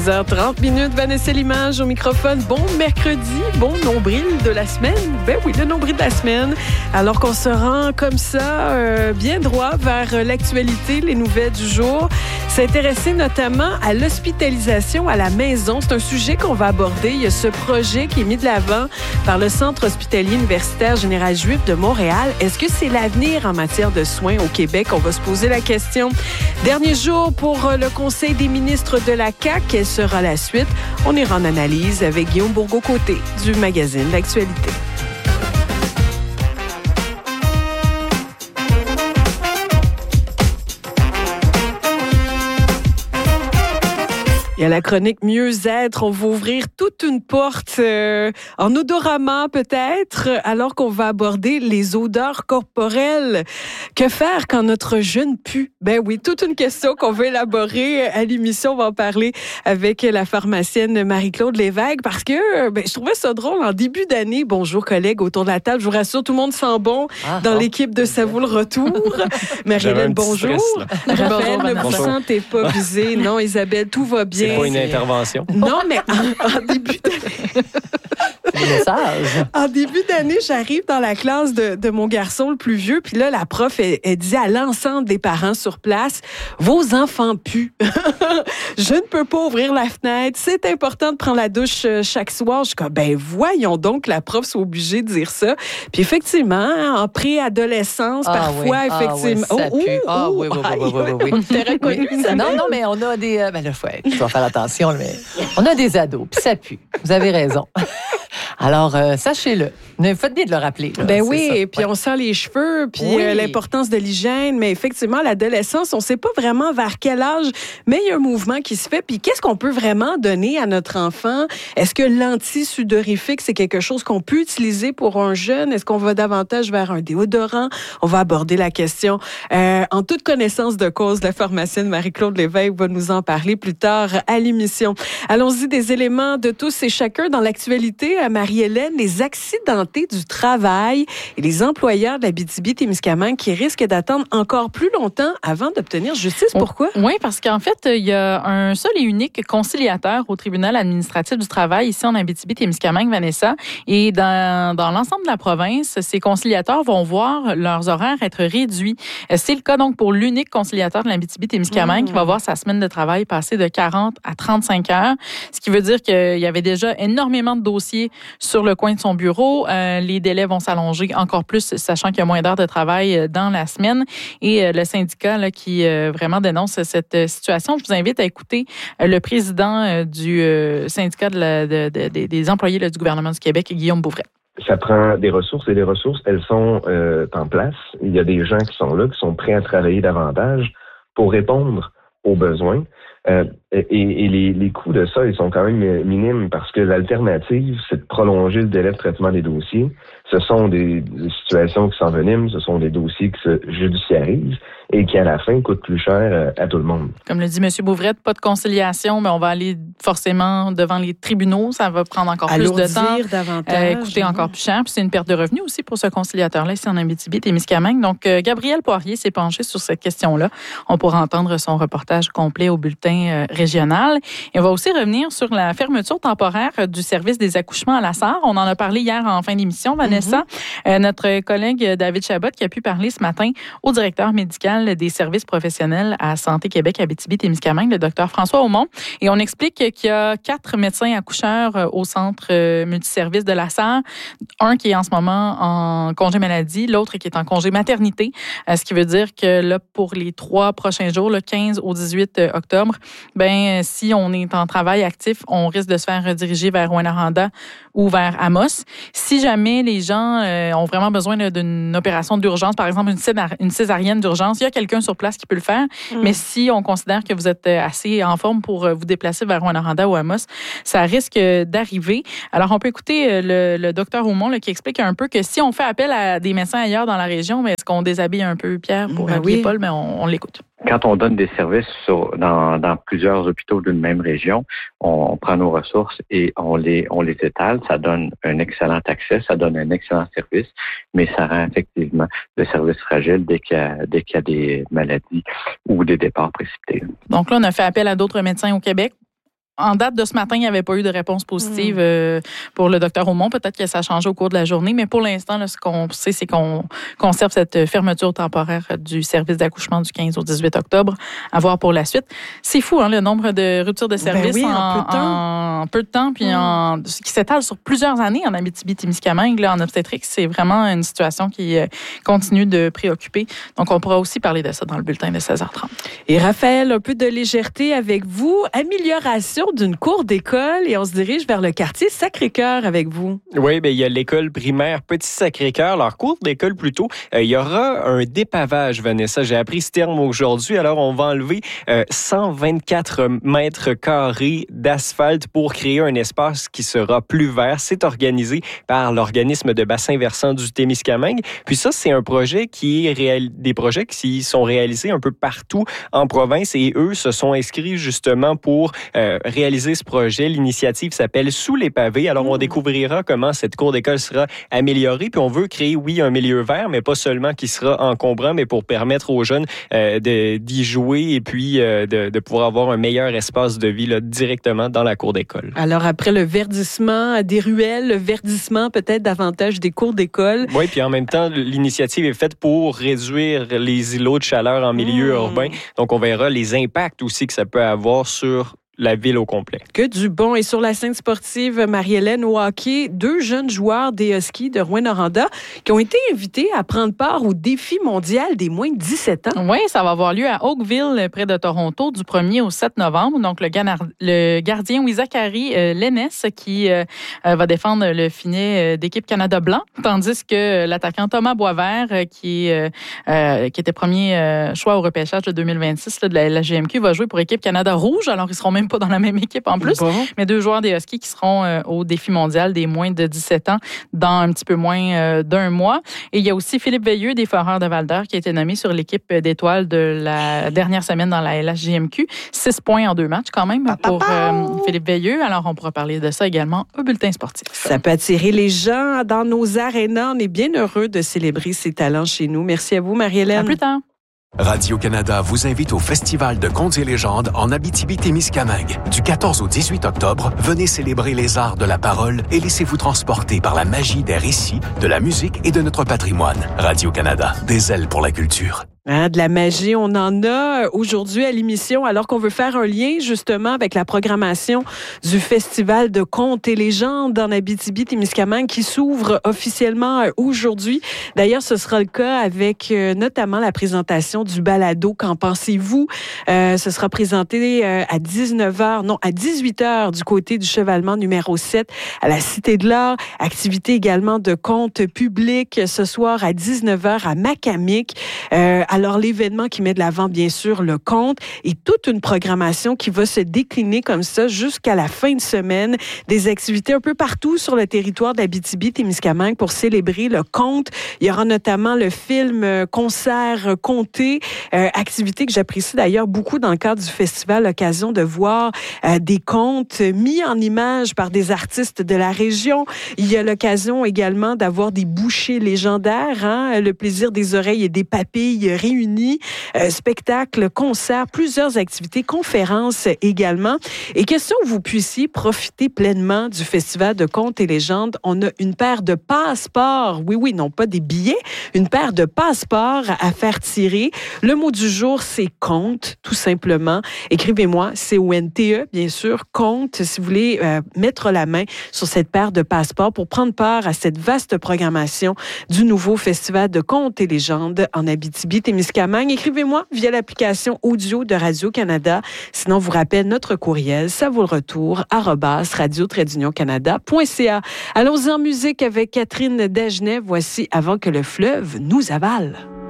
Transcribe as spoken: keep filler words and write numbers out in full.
dix heures trente minutes, Vanessa Limage au microphone. Bon mercredi, bon nombril de la semaine. Ben oui, le nombril de la semaine. Alors qu'on se rend comme ça, euh, bien droit vers l'actualité, les nouvelles du jour. S'intéresser notamment à l'hospitalisation à la maison. C'est un sujet qu'on va aborder. Il y a ce projet qui est mis de l'avant par le Centre hospitalier universitaire Général Juif de Montréal. Est-ce que c'est l'avenir en matière de soins au Québec? On va se poser la question. Dernier jour pour le Conseil des ministres de la C A Q. Quelle sera la suite? On ira en analyse avec Guillaume Bourgault-Côté du magazine L'Actualité. Et à la chronique Mieux-être, on va ouvrir toute une porte euh, en odorama peut-être, alors qu'on va aborder les odeurs corporelles. Que faire quand notre jeune pue? Ben oui, toute une question qu'on va élaborer à l'émission. On va en parler avec la pharmacienne Marie-Claude Lévesque parce que ben, je trouvais ça drôle en début d'année. Bonjour collègues autour de la table. Je vous rassure, tout le monde sent bon ah, dans bon. l'équipe de Ça vaut le retour. Marie-Hélène, bonjour. Stress, Raphaël, ne vous sentez pas visé. Non, Isabelle, tout va bien. C'est pas une intervention. Non, mais en, en début d'année... En début d'année, j'arrive dans la classe de, de mon garçon le plus vieux, puis là, la prof, elle, elle dit à l'ensemble des parents sur place, « Vos enfants puent. Je ne peux pas ouvrir la fenêtre. C'est important de prendre la douche chaque soir. » Je suis comme, ben voyons donc que la prof soit obligée de dire ça. Puis effectivement, en préadolescence, ah, parfois, oui. effectivement... Ah oui, ça oh, pue. Ah oh, oui, oui, oui, oui, oui, oui. On t'a reconnu, ça? Non, non, mais on a des... Euh, ben là, ouais, je dois faire attention, mais on a des ados, puis ça pue. Vous avez raison. Alors, euh, sachez-le. Il faut bien de le rappeler. Là, ben oui, ça. et puis ouais. on sent les cheveux, puis oui. euh, l'importance de l'hygiène. Mais effectivement, l'adolescence, on ne sait pas vraiment vers quel âge, mais il y a un mouvement qui se fait. Puis qu'est-ce qu'on peut vraiment donner à notre enfant? Est-ce que l'anti-sudorifique, c'est quelque chose qu'on peut utiliser pour un jeune? Est-ce qu'on va davantage vers un déodorant? On va aborder la question. Euh, en toute connaissance de cause, la pharmacienne Marie-Claude Lévesque va nous en parler plus tard à l'émission. Allons-y, des éléments de tous et chacun dans l'actualité. À Marie-Hélène, les accidentés du travail et les employeurs de l'Abitibi-Témiscamingue qui risquent d'attendre encore plus longtemps avant d'obtenir justice. Pourquoi? Oui, parce qu'en fait, il y a un seul et unique conciliateur au tribunal administratif du travail ici en Abitibi-Témiscamingue, Vanessa. Et dans, dans l'ensemble de la province, ces conciliateurs vont voir leurs horaires être réduits. C'est le cas donc pour l'unique conciliateur de l'Abitibi-Témiscamingue mmh. qui va voir sa semaine de travail passer de quarante à trente-cinq heures, ce qui veut dire qu'il y avait déjà énormément de dossiers sur le coin de son bureau. Euh, les délais vont s'allonger encore plus, sachant qu'il y a moins d'heures de travail dans la semaine. Et euh, le syndicat là, qui euh, vraiment dénonce cette euh, situation, je vous invite à écouter euh, le président euh, du euh, syndicat de la, de, de, de, des employés là, du gouvernement du Québec, Guillaume Bouvret. Ça prend des ressources et les ressources, elles sont euh, en place. Il y a des gens qui sont là, qui sont prêts à travailler davantage pour répondre aux besoins. Euh, et et les, les coûts de ça, ils sont quand même minimes parce que l'alternative, c'est de prolonger le délai de traitement des dossiers. Ce sont des, des situations qui s'enveniment, ce sont des dossiers qui se judiciarisent et qui, à la fin, coûtent plus cher à tout le monde. Comme le dit M. Bouvret, pas de conciliation, mais on va aller forcément devant les tribunaux. Ça va prendre encore Alourdir plus de temps. davantage. Euh, coûter encore plus cher. Puis c'est une perte de revenus aussi pour ce conciliateur-là ici en Abitibi-Témiscamingue. Donc, euh, Gabriel Poirier s'est penché sur cette question-là. On pourra entendre son reportage complet au bulletin euh, régional. Et on va aussi revenir sur la fermeture temporaire du service des accouchements à la Sarre. On en a parlé hier en fin d'émission, Vanessa. Mm-hmm. Euh, notre collègue David Chabot qui a pu parler ce matin au directeur médical des services professionnels à Santé Québec Abitibi-Témiscamingue, le docteur François Aumont. Et on explique qu'il y a quatre médecins accoucheurs au centre multiservice de la Sarre. Un qui est en ce moment en congé maladie, l'autre qui est en congé maternité. Ce qui veut dire que là, pour les trois prochains jours, le quinze au dix-huit octobre, ben si on est en travail actif, on risque de se faire rediriger vers Rouyn-Noranda ou vers Amos. Si jamais les gens euh, ont vraiment besoin là, d'une opération d'urgence, par exemple une, césar- une césarienne d'urgence, il y a quelqu'un sur place qui peut le faire. Mm. Mais si on considère que vous êtes assez en forme pour vous déplacer vers Rouyn-Noranda ou Amos, ça risque d'arriver. Alors, on peut écouter le, le docteur Aumont là, qui explique un peu que si on fait appel à des médecins ailleurs dans la région, mais est-ce qu'on déshabille un peu Pierre pour ben habiller oui. Paul? Mais on, on l'écoute. Quand on donne des services sur, dans, dans plusieurs hôpitaux d'une même région, on, on prend nos ressources et on les, on les étale. Ça donne un excellent accès, ça donne un excellent service, mais ça rend effectivement le service fragile dès qu'il y a, dès qu'il y a des maladies ou des départs précipités. Donc là, on a fait appel à d'autres médecins au Québec. En date de ce matin, il n'y avait pas eu de réponse positive mmh. euh, pour le docteur Aumont. Peut-être que ça a changé au cours de la journée, mais pour l'instant, là, ce qu'on sait, c'est qu'on conserve cette fermeture temporaire du service d'accouchement du quinze au dix-huit octobre. À voir pour la suite. C'est fou, hein, le nombre de ruptures de service ben oui, en, en, peu de temps. en peu de temps, puis mmh. en, qui s'étale sur plusieurs années en Abitibi-Témiscamingue. Là, en obstétrique, c'est vraiment une situation qui euh, continue de préoccuper. Donc, on pourra aussi parler de ça dans le bulletin de seize heures trente. Et Raphaël, un peu de légèreté avec vous. Amélioration d'une cour d'école et on se dirige vers le quartier Sacré-Cœur avec vous. Oui, bien, il y a l'école primaire Petit Sacré-Cœur, leur cour d'école plutôt. Euh, il y aura un dépavage, Vanessa. J'ai appris ce terme aujourd'hui. Alors, on va enlever euh, cent vingt-quatre mètres carrés d'asphalte pour créer un espace qui sera plus vert. C'est organisé par l'organisme de bassin versant du Témiscamingue. Puis ça, c'est un projet qui est réal... des projets qui sont réalisés un peu partout en province et eux se sont inscrits justement pour euh, réaliser ce projet. L'initiative s'appelle Sous les pavés. Alors, on découvrira comment cette cour d'école sera améliorée. Puis, on veut créer, oui, un milieu vert, mais pas seulement qui sera encombrant, mais pour permettre aux jeunes euh, de, d'y jouer et puis euh, de, de pouvoir avoir un meilleur espace de vie là, directement dans la cour d'école. Alors, après le verdissement des ruelles, le verdissement peut-être davantage des cours d'école. Oui, puis en même temps, l'initiative est faite pour réduire les îlots de chaleur en milieu mmh. urbain. Donc, on verra les impacts aussi que ça peut avoir sur la ville au complet. Que du bon. Et sur la scène sportive, Marie-Hélène, au hockey, deux jeunes joueurs des Huskies de Rouyn-Noranda qui ont été invités à prendre part au défi mondial des moins de dix-sept ans. Oui, ça va avoir lieu à Oakville, près de Toronto, du premier au sept novembre. Donc, le, ganar- le gardien Wizakari euh, Lennes qui euh, va défendre le filet d'équipe Canada blanc, tandis que l'attaquant Thomas Boisvert, euh, qui, euh, euh, qui était premier euh, choix au repêchage de deux mille vingt-six là, de la, la G M Q, va jouer pour équipe Canada rouge. Alors, ils seront même pas dans la même équipe en plus, bon. mais deux joueurs des Huskies qui seront euh, au défi mondial des moins de dix-sept ans dans un petit peu moins euh, d'un mois. Et il y a aussi Philippe Veilleux des Foreurs de Val-d'Or qui a été nommé sur l'équipe d'étoiles de la dernière semaine dans la L H J M Q. Six points en deux matchs quand même pour euh, Philippe Veilleux. Alors, on pourra parler de ça également au bulletin sportif. Ça peut attirer les gens dans nos arénas. On est bien heureux de célébrer ces talents chez nous. Merci à vous, Marie-Hélène. À plus tard. Radio-Canada vous invite au Festival de contes et légendes en Abitibi-Témiscamingue. Du quatorze au dix-huit octobre, venez célébrer les arts de la parole et laissez-vous transporter par la magie des récits, de la musique et de notre patrimoine. Radio-Canada, des ailes pour la culture. Hein, de la magie, on en a aujourd'hui à l'émission, alors qu'on veut faire un lien justement avec la programmation du Festival de contes et légendes en Abitibi-Témiscamingue qui s'ouvre officiellement aujourd'hui. D'ailleurs, ce sera le cas avec euh, notamment la présentation du balado. Qu'en pensez-vous? Euh, ce sera présenté euh, à dix-neuf heures, non, à dix-huit heures du côté du Chevalement numéro sept à la Cité de l'Art. Activité également de contes publics ce soir à dix-neuf heures à Macamic. Euh, Alors, l'événement qui met de l'avant, bien sûr, le conte et toute une programmation qui va se décliner comme ça jusqu'à la fin de semaine. Des activités un peu partout sur le territoire d'Abitibi-Témiscamingue pour célébrer le conte. Il y aura notamment le film euh, concert conté, euh, activité que j'apprécie d'ailleurs beaucoup dans le cadre du festival, l'occasion de voir euh, des contes mis en image par des artistes de la région. Il y a l'occasion également d'avoir des bouchées légendaires, hein, le plaisir des oreilles et des papilles réunis, euh, spectacles, concerts, plusieurs activités, conférences également. Et question que vous puissiez profiter pleinement du Festival de contes et légendes, on a une paire de passeports, oui, oui, non pas des billets, une paire de passeports à faire tirer. Le mot du jour, c'est conte, tout simplement. Écrivez-moi, C O N T E, bien sûr, conte, si vous voulez euh, mettre la main sur cette paire de passeports pour prendre part à cette vaste programmation du nouveau Festival de contes et légendes en Abitibi-Témiscamingue. Écrivez-moi via l'application audio de Radio-Canada. Sinon, vous rappelle notre courriel, ça vaut le retour, arobase radio trait d'union canada point c a. Allons-y en musique avec Catherine Dagenet. Voici Avant que le fleuve nous avale.